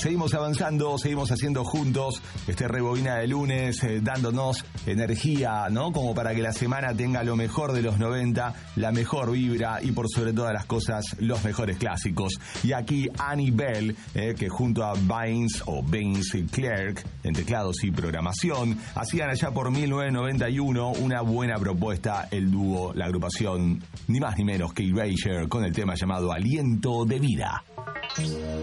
seguimos avanzando, seguimos haciendo juntos este Rebobina de lunes, dándonos energía, ¿no? Como para que la semana tenga lo mejor de los 90, la mejor vibra y por sobre todas las cosas, los mejores clásicos. Y aquí Annie Bell, que junto a Vince Clarke, en teclados y programación, hacían allá por 1991 una buena propuesta, el dúo, la agrupación, ni más ni menos que Erasure, con el tema llamado Aliento de Vida.